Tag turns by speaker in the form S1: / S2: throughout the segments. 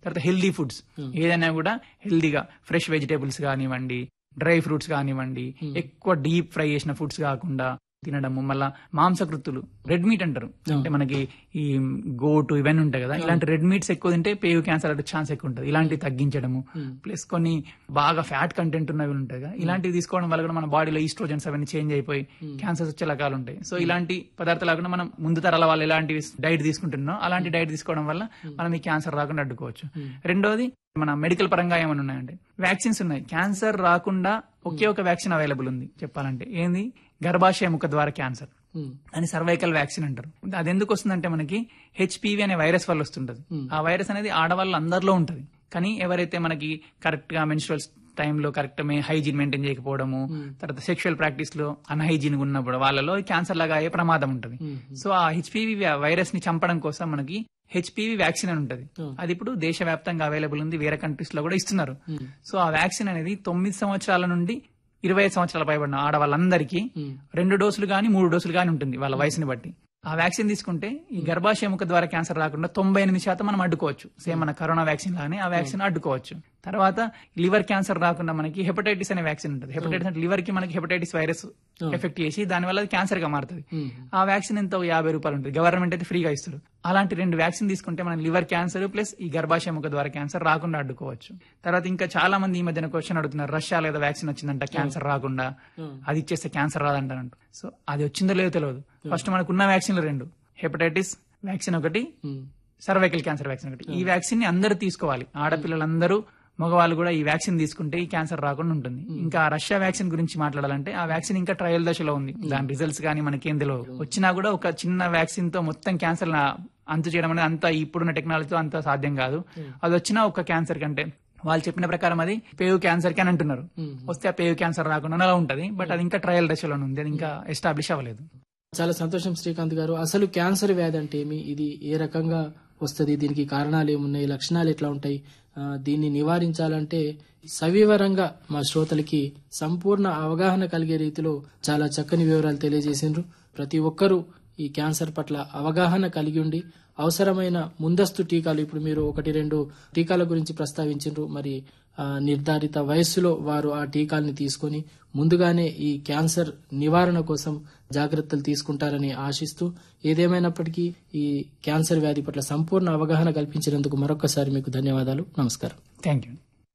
S1: తర్వాత healthy foods, ఏదైనా కూడా హెల్దీగా ఫ్రెష్ వెజిటేబుల్స్ కానివ్వండి, డ్రై ఫ్రూట్స్ కానివ్వండి, ఎక్కువ డీప్ ఫ్రై చేసిన ఫుడ్స్ కాకుండా తినడము. మళ్ళా మాంసకృత్తులు, రెడ్ మీట్ అంటారు, అంటే మనకి ఈ గోటు ఇవన్నీ ఉంటాయి కదా, ఇలాంటి రెడ్ మీట్స్ ఎక్కువ తింటే పేగు క్యాన్సర్ అంటే ఛాన్స్ ఎక్కువ ఉంటుంది. ఇలాంటివి తగ్గించడము, ప్లస్ కొన్ని బాగా ఫ్యాట్ కంటెంట్ ఉన్నవి ఉంటాయి కదా, ఇలాంటివి తీసుకోవడం వల్ల కూడా మన బాడీలో ఈస్ట్రోజన్స్ అవన్నీ చేంజ్ అయిపోయి క్యాన్సర్స్ వచ్చే రకాలు ఉంటాయి. సో ఇలాంటి పదార్థాలు కాకుండా మనం ముందు తరాల వాళ్ళు ఎలాంటి డైట్ తీసుకుంటున్నాం అలాంటి డైట్ తీసుకోవడం వల్ల మనం ఈ క్యాన్సర్ రాకుండా అడ్డుకోవచ్చు. రెండోది మన మెడికల్ పరంగా ఏమైనా ఉన్నాయంటే వ్యాక్సిన్స్ ఉన్నాయి. క్యాన్సర్ రాకుండా ఒకే ఒక వ్యాక్సిన్ అవైలబుల్ ఉంది చెప్పాలంటే, ఏంది, గర్భాశయ ముఖ ద్వార క్యాన్సర్ అని సర్వైకల్ వ్యాక్సిన్ అంటారు. అది ఎందుకు వస్తుందంటే మనకి హెచ్పివి అనే వైరస్ వల్ల వస్తుంటది. ఆ వైరస్ అనేది ఆడవాళ్ళ అందరిలో ఉంటది, కానీ ఎవరైతే మనకి కరెక్ట్ గా మెన్స్ట్రువల్ టైంలో కరెక్ట్ హైజీన్ మెయింటైన్ చేయకపోవడము, తర్వాత సెక్షువల్ ప్రాక్టీస్ లో అన్హైజీన్ ఉన్నప్పుడు వాళ్ళలో క్యాన్సర్ లాగా అయ్యే ప్రమాదం ఉంటది. సో ఆ హెచ్పివి వైరస్ ని చంపడం కోసం మనకి హెచ్పివి వ్యాక్సిన్ అని ఉంటది. అది ఇప్పుడు దేశవ్యాప్తంగా అవైలబుల్ ఉంది, వేరే కంట్రీస్ లో కూడా ఇస్తున్నారు. సో ఆ వ్యాక్సిన్ అనేది 9 సంవత్సరాల నుండి 25 సంవత్సరాల పైబడిన ఆడవాళ్ళందరికీ 2 డోసులు గానీ 3 డోసులు గానీ ఉంటుంది వాళ్ళ వయసుని బట్టి. ఆ వ్యాక్సిన్ తీసుకుంటే ఈ గర్భాశయ ముఖ ద్వారా క్యాన్సర్ రాకుండా 98% మనం అడ్డుకోవచ్చు. సేమ్ మన కరోనా వ్యాక్సిన్ లానే ఆ వ్యాక్సిన్ అడ్డుకోవచ్చు. తర్వాత లివర్ క్యాన్సర్ రాకుండా మనకి హెపటైటిస్ అనే వ్యాక్సిన్ ఉంటుంది. హెపటైటిస్ అంటే లివర్ కి మనకి హెపటైటిస్ వైరస్ ఎఫెక్ట్ చేసి దానివల్ల అది క్యాన్సర్ గా మారుతుంది. ఆ వ్యాక్సిన్ ఎంతో ₹50 ఉంటుంది, గవర్నమెంట్ అయితే ఫ్రీగా ఇస్తారు. అలాంటి 2 వ్యాక్సిన్ తీసుకుంటే మనం లివర్ క్యాన్సర్ ప్లస్ ఈ గర్భాశయ ముఖ ద్వారా క్యాన్సర్ రాకుండా అడ్డుకోవచ్చు. తర్వాత ఇంకా చాలా మంది ఈ మధ్యన క్వశ్చన్ అడుగుతున్నారు, రష్యాలో ఏదో వ్యాక్సిన్ వచ్చిందంట క్యాన్సర్ రాకుండా, అది ఇచ్చేస్తే క్యాన్సర్ రాదంటారంట. సో అది వచ్చిందో లేదో తెలియదు. ఫస్ట్ మనకున్న వ్యాక్సిన్లు 2, హెపటైటిస్ వ్యాక్సిన్ ఒకటి, సర్వైకల్ క్యాన్సర్ వ్యాక్సిన్ ఒకటి. ఈ వ్యాక్సిన్ ని అందరూ తీసుకోవాలి, ఆడపిల్లలందరూ మగవాళ్ళు కూడా ఈ వ్యాక్సిన్ తీసుకుంటే ఈ క్యాన్సర్ రాకుండా ఉంటుంది. ఇంకా రష్యా వ్యాక్సిన్ గురించి మాట్లాడాలంటే ఆ వ్యాక్సిన్ ఇంకా ట్రయల్ దశలో ఉంది, దాని రిజల్ట్స్ కానీ మనకేం తెలియదు. వచ్చినా కూడా ఒక చిన్న వ్యాక్సిన్ తో మొత్తం క్యాన్సర్ అంతు చేయడం అనేది అంత ఇప్పుడున్న టెక్నాలజీతో అంత సాధ్యం కాదు. అది వచ్చినా ఒక క్యాన్సర్ కంటే వాళ్ళు చెప్పిన ప్రకారం అది పేగు క్యాన్సర్ కి అని అంటున్నారు. వస్తే ఆ పేగు క్యాన్సర్ రాకుండా అలా ఉంటది, బట్ అది ఇంకా ట్రయల్ దశలో ఉంది, అది ఇంకా ఎస్టాబ్లిష్ అవ్వలేదు.
S2: చాలా సంతోషం శ్రీకాంత్ గారు. అసలు క్యాన్సర్ వ్యాధి అంటే ఏమి, ఇది ఏ రకంగా వస్తుంది, దీనికి కారణాలు ఏమున్నాయి, లక్షణాలు ఎట్లా ఉంటాయి, దీన్ని నివారించాలంటే సవివరంగా మా శ్రోతలకి సంపూర్ణ అవగాహన కలిగే రీతిలో చాలా చక్కని వివరాలు తెలియజేసిండ్రు. ప్రతి ఒక్కరూ ఈ క్యాన్సర్ పట్ల అవగాహన కలిగి ఉండి అవసరమైన ముందస్తు టీకాలు, ఇప్పుడు మీరు 1-2 టీకాల గురించి ప్రస్తావించిండ్రు, మరి నిర్ధారిత వయస్సులో వారు ఆ టీకాల్ని తీసుకొని ముందుగానే ఈ క్యాన్సర్ నివారణ కోసం జాగ్రత్తలు తీసుకుంటారని ఆశిస్తూ, ఏదేమైనప్పటికీ ఈ క్యాన్సర్ వ్యాధి పట్ల సంపూర్ణ అవగాహన కల్పించినందుకు మరొకసారి మీకు ధన్యవాదాలు. నమస్కారం.
S1: Thank you.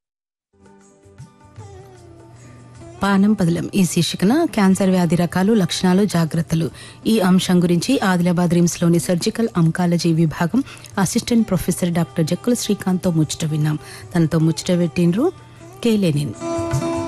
S3: పానం పదిలం ఈ శీర్షికన క్యాన్సర్ వ్యాధి రకాలు, లక్షణాలు, జాగ్రత్తలు ఈ అంశం గురించి ఆదిలాబాద్ రిమ్స్ లోని సర్జికల్ అంకాలజీ విభాగం assistant professor doctor Jakkula Srikanth తో ముచ్చట విన్నాం. తనతో ముచ్చట పెట్టిండ్రు కే లెనిన్.